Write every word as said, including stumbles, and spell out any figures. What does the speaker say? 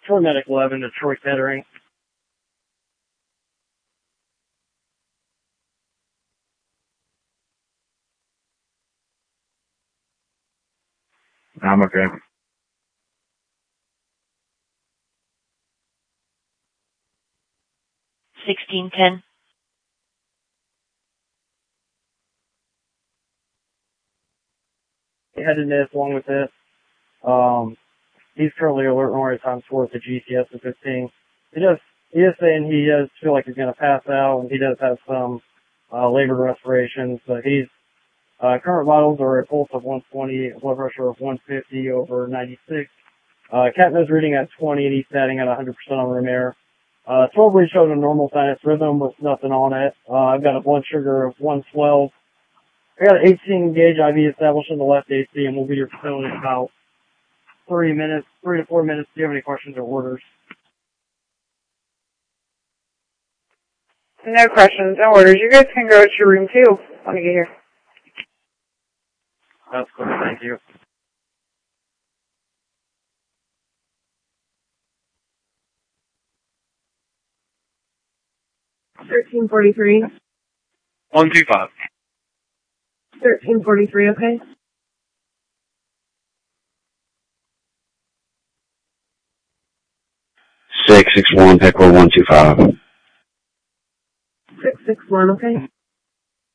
Troy Medic eleven to Troy Kettering. I'm okay. sixteen ten. Headed this along with this. Um, he's currently alert and already time score with the G C S of fifteen. He does, he is saying he does feel like he's going to pass out, and he does have some uh, labored respirations, but he's, uh, current vitals are a pulse of one twenty, blood pressure of one fifty over ninety-six. Uh, cat nose reading at twenty, and he's standing at one hundred percent on room air. Uh, twelve read showed a normal sinus rhythm with nothing on it. Uh, I've got a blood sugar of one twelve. I got an eighteen gauge I V established in the left A C, and we'll be at your facility in about three minutes, three to four minutes. Do you have any questions or orders? No questions, no orders. You guys can go to room two when you get here. That's cool, thank you. thirteen forty-three. one two five. thirteen forty-three, okay? six six one, Peckler one two five. six six one, okay?